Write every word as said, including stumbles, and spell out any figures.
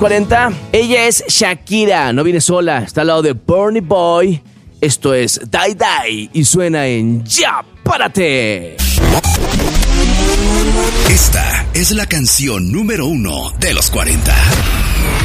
cuarenta. Ella es Shakira, no viene sola, está al lado de Burna Boy. Esto es Die Die y suena en Ya Párate. Esta es la canción número uno de los cuarenta.